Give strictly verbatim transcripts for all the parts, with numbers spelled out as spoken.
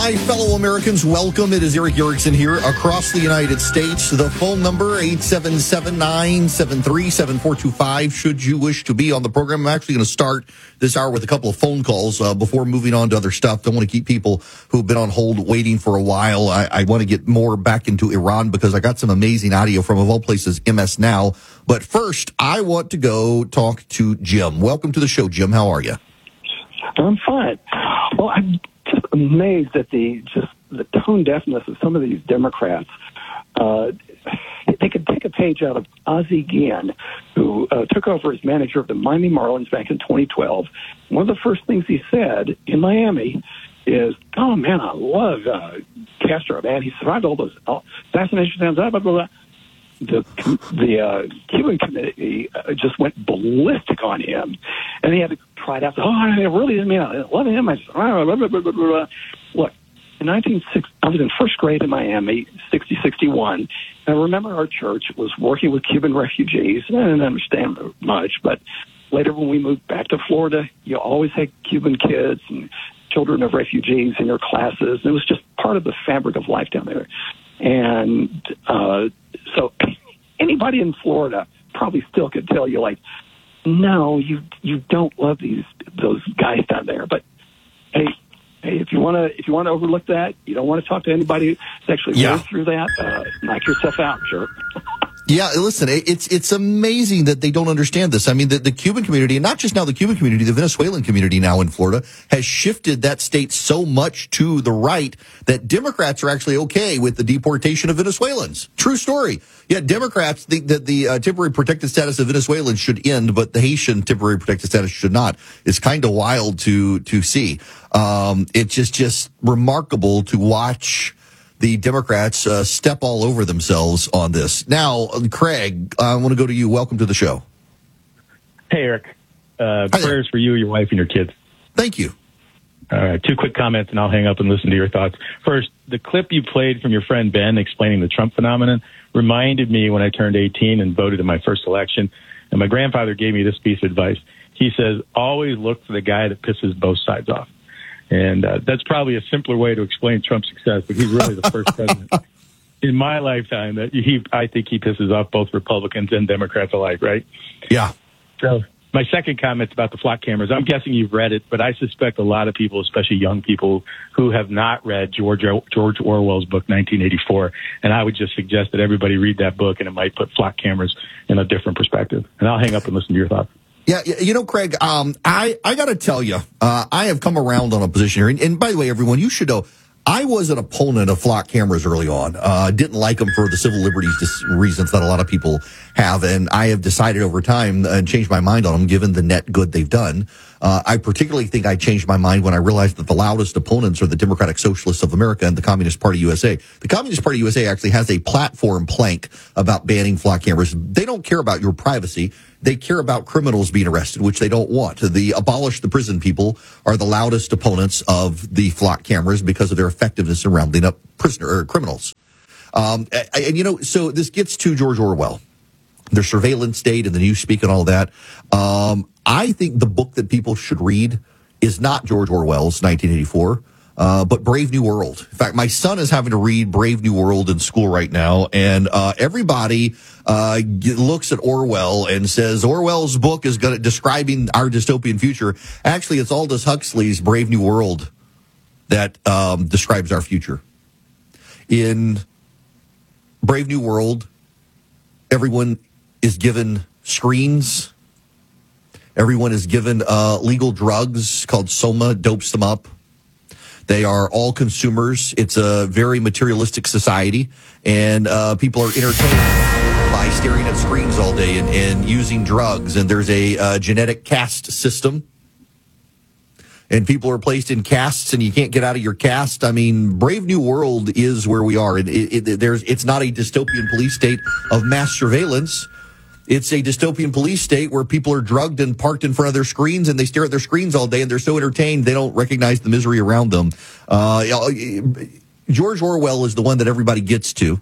My fellow Americans, welcome. It is Erick Erickson here across the United States. The phone number, eight seven seven, nine seven three, seven four two five, should you wish to be on the program. I'm actually going to start this hour with a couple of phone calls uh, before moving on to other stuff. Don't want to keep people who've been on hold waiting for a while. I, I want to get more back into Iran because I got some amazing audio from, of all places, M S Now. But first, I want to go talk to Jim. Welcome to the show, Jim. How are you? I'm fine. Well, I'm just amazed at the just the tone deafness of some of these Democrats. Uh, they could take a page out of Ozzie Guillen, who uh, took over as manager of the Miami Marlins back in twenty twelve. One of the first things he said in Miami is, "Oh man, I love uh, Castro. Man, he survived all those assassination attempts." Blah blah blah. The the uh, Cuban committee uh, just went ballistic on him, and he had to try it out. Oh, I really didn't mean I love him. I just, blah, blah, blah, blah, blah. Look, in nineteen sixty, I was in first grade in Miami, sixty, sixty-one. And I remember our church was working with Cuban refugees. And I didn't understand much, but later when we moved back to Florida, you always had Cuban kids and children of refugees in your classes. It was just part of the fabric of life down there. And uh, so anybody in Florida probably still could tell you, like, no, you you don't love these those guys down there. But hey, hey, if you want to if you want to overlook that, you don't want to talk to anybody that's actually yeah. going through that. Uh, knock yourself out, jerk. Yeah, listen, it's it's amazing that they don't understand this. I mean, the, the Cuban community, and not just now the Cuban community, the Venezuelan community now in Florida, has shifted that state so much to the right that Democrats are actually okay with the deportation of Venezuelans. True story. Yeah, Democrats think that the uh, temporary protected status of Venezuelans should end, but the Haitian temporary protected status should not. It's kind of wild to to see. Um, it's just just remarkable to watch the Democrats uh, step all over themselves on this. Now, Craig, I want to go to you. Welcome to the show. Hey, Eric. Uh, prayers for you, your wife, and your kids. Thank you. All right, two quick comments, and I'll hang up and listen to your thoughts. First, the clip you played from your friend Ben explaining the Trump phenomenon reminded me when I turned eighteen and voted in my first election, and my grandfather gave me this piece of advice. He says, always look for the guy that pisses both sides off. And uh, that's probably a simpler way to explain Trump's success, but he's really the first president in my lifetime that he, I think he pisses off both Republicans and Democrats alike, right? Yeah. So my second comment about the flock cameras, I'm guessing you've read it, but I suspect a lot of people, especially young people, who have not read George George Orwell's book, nineteen eighty-four, and I would just suggest that everybody read that book, and it might put flock cameras in a different perspective. And I'll hang up and listen to your thoughts. Yeah, you know, Craig, um, I, I got to tell you, uh, I have come around on a position here. And, and by the way, everyone, you should know, I was an opponent of flock cameras early on. Uh, didn't like them for the civil liberties dis- reasons that a lot of people have. And I have decided over time and changed my mind on them, given the net good they've done. Uh, I particularly think I changed my mind when I realized that the loudest opponents are the Democratic Socialists of America and the Communist Party U S A. The Communist Party U S A actually has a platform plank about banning flock cameras. They don't care about your privacy. They care about criminals being arrested, which they don't want. The abolish the prison people are the loudest opponents of the flock cameras because of their effectiveness in rounding up prisoner or criminals. Um, and, and, you know, so this gets to George Orwell, their surveillance state and the newspeak and all that. Um, I think the book that people should read is not George Orwell's nineteen eighty-four, uh, but Brave New World. In fact, my son is having to read Brave New World in school right now, and uh, everybody uh, looks at Orwell and says Orwell's book is going to describing our dystopian future. Actually, it's Aldous Huxley's Brave New World that um, describes our future. In Brave New World, everyone is given screens. Everyone is given uh, legal drugs called Soma, dopes them up. They are all consumers. It's a very materialistic society, and uh, people are entertained by staring at screens all day and, and using drugs. And there's a uh, genetic caste system, and people are placed in castes, and you can't get out of your caste. I mean, Brave New World is where we are. It, it, it, there's, it's not a dystopian police state of mass surveillance. It's a dystopian police state where people are drugged and parked in front of their screens, and they stare at their screens all day, and they're so entertained they don't recognize the misery around them. Uh, George Orwell is the one that everybody gets to.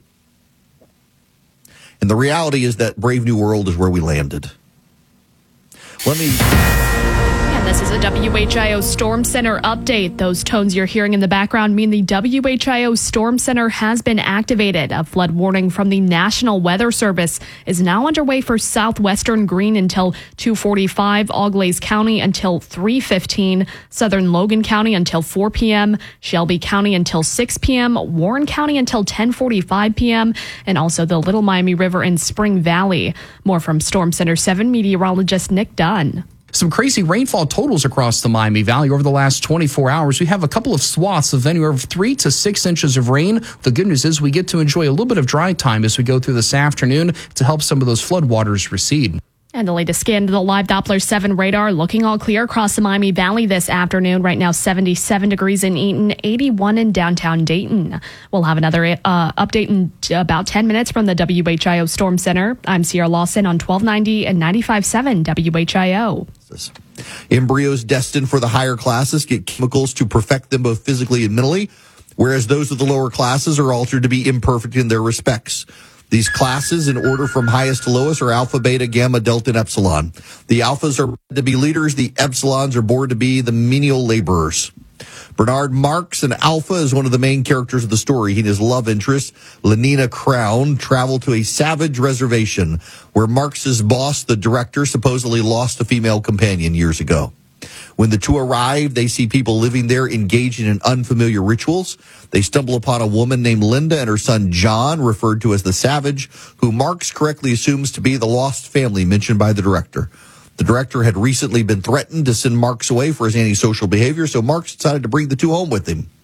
And the reality is that Brave New World is where we landed. Let me... Yeah, And this is a W H I O Storm Center update. Those tones you're hearing in the background mean the W H I O Storm Center has been activated. A flood warning from the National Weather Service is now underway for southwestern Greene until two forty-five, Auglaize County until three fifteen, southern Logan County until four p.m., Shelby County until six p.m., Warren County until ten forty-five p.m., and also the Little Miami River in Spring Valley. More from Storm Center seven meteorologist Nick Dunn. Some crazy rainfall totals across the Miami Valley over the last twenty-four hours. We have a couple of swaths of anywhere from three to six inches of rain. The good news is we get to enjoy a little bit of dry time as we go through this afternoon to help some of those floodwaters recede. And the latest scan to the live Doppler seven radar looking all clear across the Miami Valley this afternoon. Right now, seventy-seven degrees in Eaton, eighty-one in downtown Dayton. We'll have another uh, update in about ten minutes from the W H I O Storm Center. I'm Sierra Lawson on twelve ninety and ninety-five point seven W H I O. Embryos destined for the higher classes get chemicals to perfect them both physically and mentally, whereas those of the lower classes are altered to be imperfect in their respects. These classes, in order from highest to lowest, are alpha, beta, gamma, delta, and epsilon. The alphas are to be leaders. The epsilons are born to be the menial laborers. Bernard Marx, an alpha, is one of the main characters of the story. He and his love interest, Lenina Crown, travel to a savage reservation where Marx's boss, the director, supposedly lost a female companion years ago. When the two arrive, they see people living there engaging in unfamiliar rituals. They stumble upon a woman named Linda and her son John, referred to as the Savage, who Marx correctly assumes to be the lost family mentioned by the director. The director had recently been threatened to send Marx away for his antisocial behavior, so Marx decided to bring the two home with him.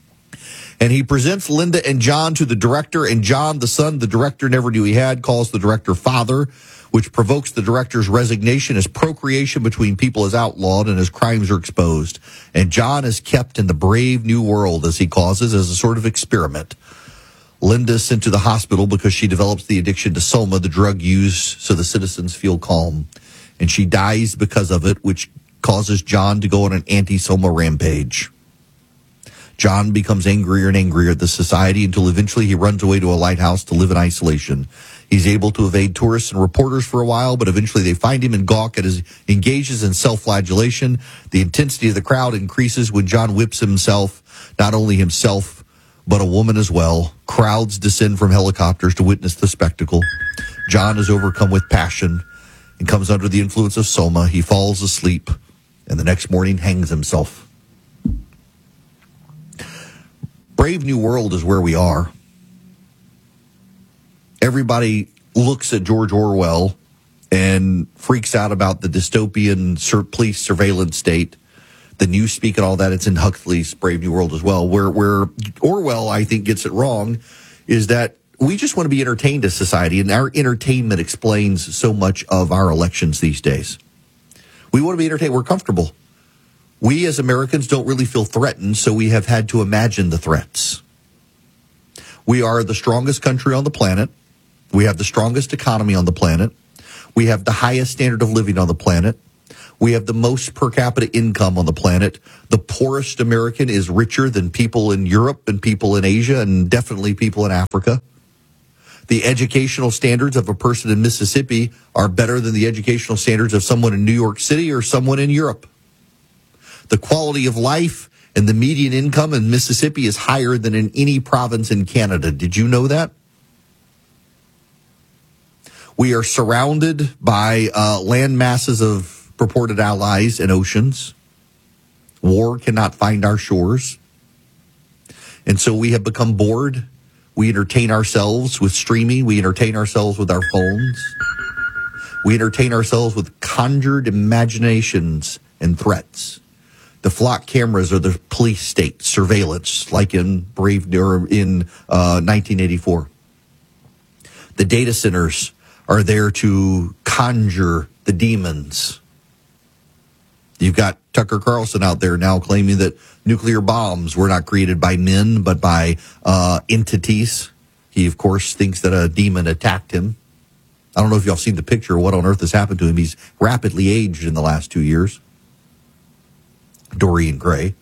And he presents Linda and John to the director, and John, the son the director never knew he had, calls the director father, which provokes the director's resignation as procreation between people is outlawed and as crimes are exposed. And John is kept in the brave new world, as he calls it, as a sort of experiment. Linda is sent to the hospital because she develops the addiction to Soma, the drug used so the citizens feel calm. And she dies because of it, which causes John to go on an anti-Soma rampage. John becomes angrier and angrier at the society until eventually he runs away to a lighthouse to live in isolation. He's able to evade tourists and reporters for a while, but eventually they find him and gawk at his engages in self-flagellation. The intensity of the crowd increases when John whips himself, not only himself, but a woman as well. Crowds descend from helicopters to witness the spectacle. John is overcome with passion and comes under the influence of Soma. He falls asleep and the next morning hangs himself. Brave New World is where we are. Everybody looks at George Orwell and freaks out about the dystopian sur- police surveillance state, the newspeak and all that. It's in Huxley's Brave New World as well. Where, where Orwell, I think, gets it wrong is that we just want to be entertained as society, and our entertainment explains so much of our elections these days. We want to be entertained. We're comfortable. We as Americans don't really feel threatened, so we have had to imagine the threats. We are the strongest country on the planet. We have the strongest economy on the planet. We have the highest standard of living on the planet. We have the most per capita income on the planet. The poorest American is richer than people in Europe and people in Asia and definitely people in Africa. The educational standards of a person in Mississippi are better than the educational standards of someone in New York City or someone in Europe. The quality of life and the median income in Mississippi is higher than in any province in Canada. Did you know that? We are surrounded by uh, land masses of purported allies and oceans. War cannot find our shores. And so we have become bored. We entertain ourselves with streaming. We entertain ourselves with our phones. We entertain ourselves with conjured imaginations and threats. The flock cameras are the police state surveillance, like in Brave or in uh, nineteen eighty-four. The data centers are there to conjure the demons. You've got Tucker Carlson out there now claiming that nuclear bombs were not created by men, but by uh, entities. He, of course, thinks that a demon attacked him. I don't know if y'all seen the picture of what on earth has happened to him. He's rapidly aged in the last two years. Dorian Gray.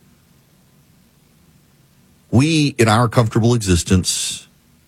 We, in our comfortable existence,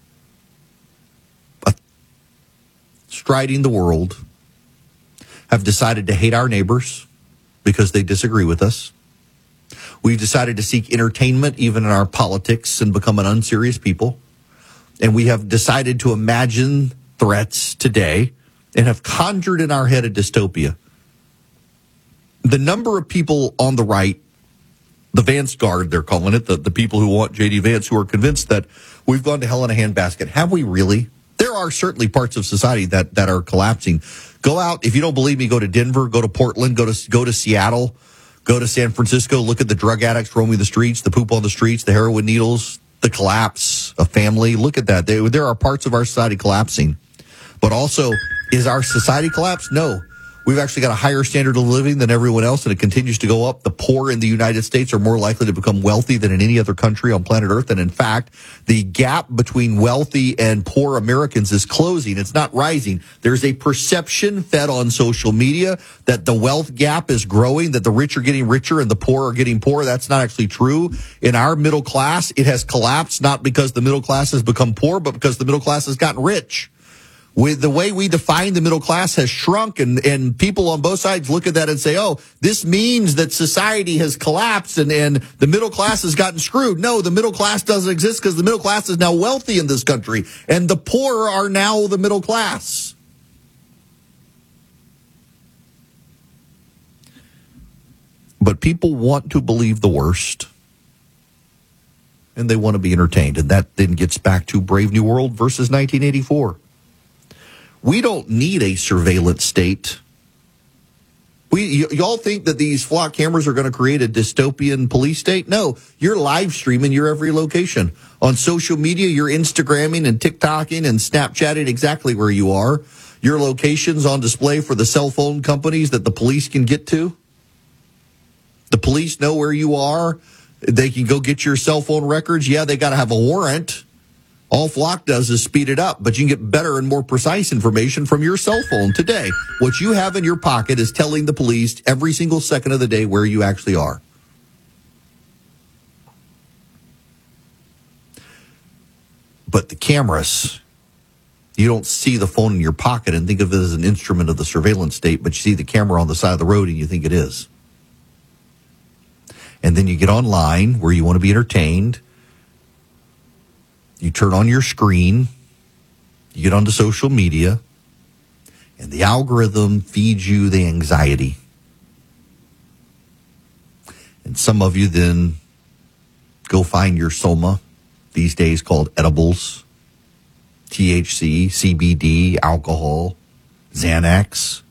uh, striding the world, have decided to hate our neighbors, because they disagree with us. We've decided to seek entertainment even in our politics and become an unserious people. And we have decided to imagine threats today and have conjured in our head a dystopia. The number of people on the right, the Vance Guard, they're calling it, the, the people who want J D Vance, who are convinced that we've gone to hell in a handbasket. Have we really? There are certainly parts of society that, that are collapsing. Go out. If you don't believe me, go to Denver, go to Portland, go to go to Seattle, go to San Francisco, look at the drug addicts roaming the streets, the poop on the streets, the heroin needles, the collapse of family. Look at that. They, there are parts of our society collapsing. But also, is our society collapsed? No. We've actually got a higher standard of living than everyone else, and it continues to go up. The poor in the United States are more likely to become wealthy than in any other country on planet Earth. And in fact, the gap between wealthy and poor Americans is closing. It's not rising. There's a perception fed on social media that the wealth gap is growing, that the rich are getting richer and the poor are getting poorer. That's not actually true. In our middle class, it has collapsed, not because the middle class has become poor, but because the middle class has gotten rich. With the way we define the middle class has shrunk, and, and people on both sides look at that and say, oh, this means that society has collapsed and, and the middle class has gotten screwed. No, the middle class doesn't exist because the middle class is now wealthy in this country, and the poor are now the middle class. But people want to believe the worst, and they want to be entertained. And that then gets back to Brave New World versus nineteen eighty-four. We don't need a surveillance state. We, y- y'all think that these flock cameras are going to create a dystopian police state? No, you're live streaming your every location. On social media, you're Instagramming and TikToking and Snapchatting exactly where you are. Your location's on display for the cell phone companies that the police can get to. The police know where you are. They can go get your cell phone records. Yeah, they got to have a warrant. All Flock does is speed it up, but you can get better and more precise information from your cell phone today. What you have in your pocket is telling the police every single second of the day where you actually are. But the cameras, you don't see the phone in your pocket and think of it as an instrument of the surveillance state, but you see the camera on the side of the road and you think it is. And then you get online where you want to be entertained. You turn on your screen, you get onto social media, and the algorithm feeds you the anxiety. And some of you then go find your soma, these days called edibles, T H C, C B D, alcohol, Xanax,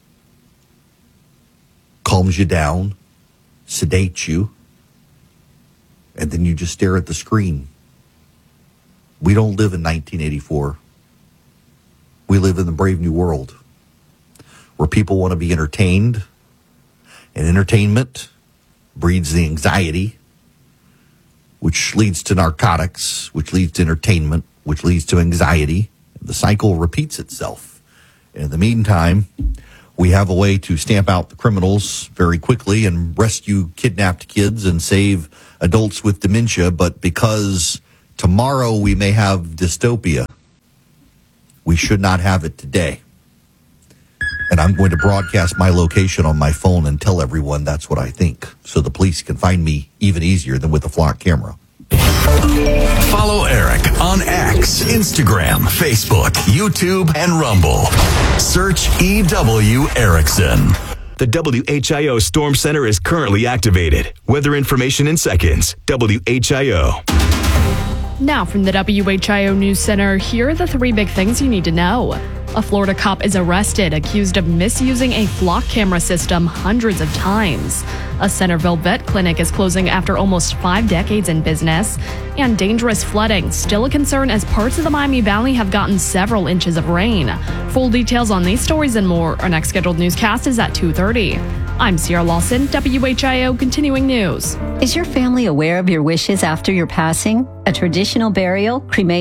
calms you down, sedates you, and then you just stare at the screen. We don't live in nineteen eighty-four. We live in the brave new world where people want to be entertained, and entertainment breeds the anxiety, which leads to narcotics, which leads to entertainment, which leads to anxiety. The cycle repeats itself. And in the meantime, we have a way to stamp out the criminals very quickly and rescue kidnapped kids and save adults with dementia, but because tomorrow we may have dystopia, we should not have it today. And I'm going to broadcast my location on my phone and tell everyone that's what I think, so the police can find me even easier than with a Flock camera. Follow Eric on X, Instagram, Facebook, YouTube, and Rumble. Search E W Erickson. The W H I O Storm Center is currently activated. Weather information in seconds. W H I O. Now from the W H I O News Center, here are the three big things you need to know. A Florida cop is arrested, accused of misusing a flock camera system hundreds of times. A Centerville vet clinic is closing after almost five decades in business. And dangerous flooding, still a concern as parts of the Miami Valley have gotten several inches of rain. Full details on these stories and more. Our next scheduled newscast is at two thirty. I'm Sierra Lawson, W H I O Continuing News. Is your family aware of your wishes after your passing? A traditional burial, cremation,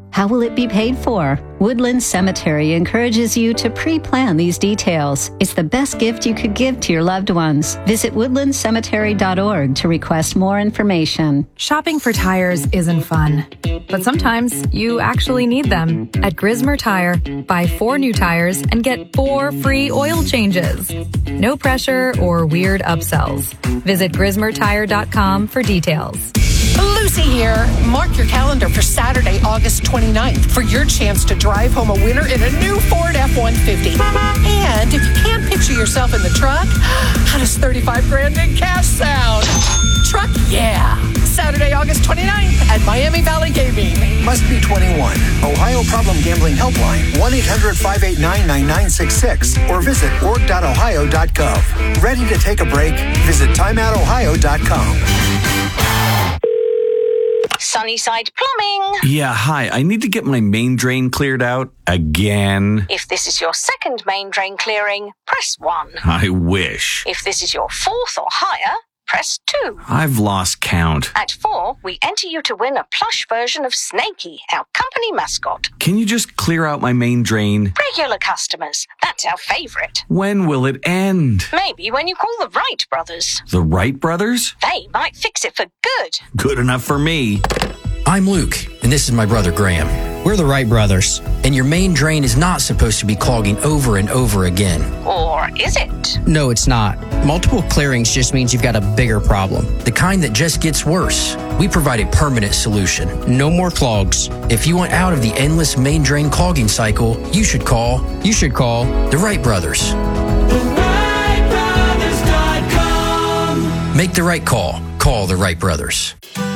How will it be paid for? Woodland Cemetery encourages you to pre-plan these details. It's the best gift you could give to your loved ones. Visit woodland cemetery dot org to request more information. Shopping for tires isn't fun, but sometimes you actually need them. At Grismer Tire, buy four new tires and get four free oil changes. No pressure or weird upsells. Visit grismer tire dot com for details. Lucy here. Mark your calendar for Saturday, August twenty-ninth for your chance to drive home a winner in a new Ford F one fifty. And if you can't picture yourself in the truck, how does thirty-five grand in cash sound? Truck, yeah. Saturday, August twenty-ninth at Miami Valley Gaming. Must be twenty-one. Ohio Problem Gambling Helpline, one eight hundred five eight nine nine nine six six or visit org dot ohio dot gov. Ready to take a break? Visit time out ohio dot com. Sunnyside Plumbing. Yeah, hi. I need to get my main drain cleared out again. If this is your second main drain clearing, press one. I wish. If this is your fourth or higher, press two. I've lost count. At four, we enter you to win a plush version of Snakey, our company mascot. Can you just clear out my main drain? Regular customers, that's our favorite. When will it end? Maybe when you call the Wright brothers. The Wright brothers? They might fix it for good. Good enough for me. I'm Luke, and this is my brother Graham. We're the Wright brothers, and your main drain is not supposed to be clogging over and over again. Or is it? No, it's not. Multiple clearings just means you've got a bigger problem, the kind that just gets worse. We provide a permanent solution. No more clogs. If you want out of the endless main drain clogging cycle, you should call, you should call the Wright brothers. the wright brothers dot com. Make the right call. Call the Wright brothers.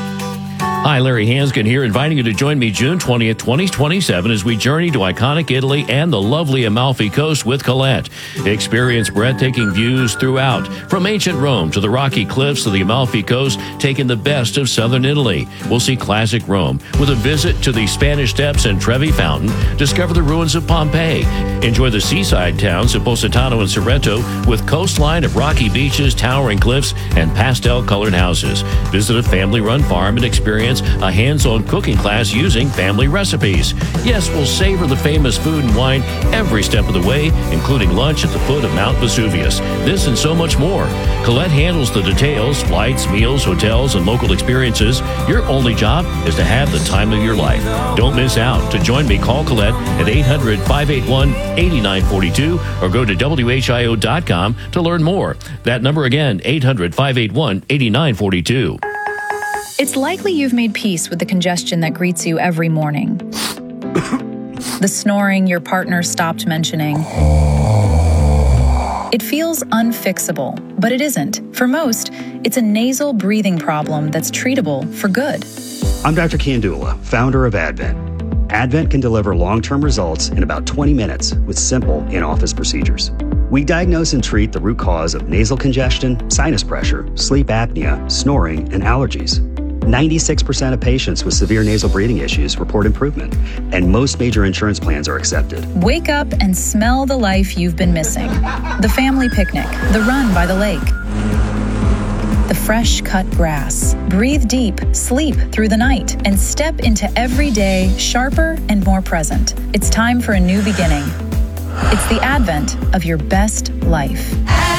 Hi, Larry Hanskin here, inviting you to join me June twentieth, twenty twenty-seven as we journey to iconic Italy and the lovely Amalfi Coast with Colette. Experience breathtaking views throughout, from ancient Rome to the rocky cliffs of the Amalfi Coast, taking the best of southern Italy. We'll see classic Rome with a visit to the Spanish Steps and Trevi Fountain, discover the ruins of Pompeii, enjoy the seaside towns of Positano and Sorrento with coastline of rocky beaches, towering cliffs, and pastel-colored houses. Visit a family-run farm and experience a hands-on cooking class using family recipes. Yes, we'll savor the famous food and wine every step of the way, including lunch at the foot of Mount Vesuvius. This and so much more. Colette handles the details, flights, meals, hotels, and local experiences. Your only job is to have the time of your life. Don't miss out. To join me, call Colette at eight hundred, five eight one, eight nine four two or go to W H I O dot com to learn more. That number again, eight hundred, five eight one, eight nine four two. It's likely you've made peace with the congestion that greets you every morning. The snoring your partner stopped mentioning. It feels unfixable, but it isn't. For most, it's a nasal breathing problem that's treatable for good. I'm Doctor Kandula, founder of Advent. Advent can deliver long-term results in about twenty minutes with simple in-office procedures. We diagnose and treat the root cause of nasal congestion, sinus pressure, sleep apnea, snoring, and allergies. ninety-six percent of patients with severe nasal breathing issues report improvement, and most major insurance plans are accepted. Wake up and smell the life you've been missing. The family picnic, the run by the lake, the fresh cut grass. Breathe deep, sleep through the night, and step into every day sharper and more present. It's time for a new beginning. It's the advent of your best life.